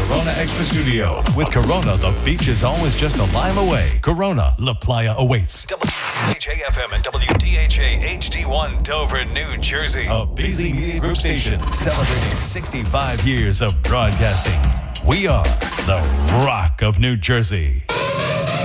Corona Extra Studio. With Corona, the beach is always just a lime away. Corona, La Playa awaits. WDHA-FM and WDHA HD1 Dover, New Jersey. A BZ Media Group station celebrating 65 years of broadcasting. We are the Rock of New Jersey.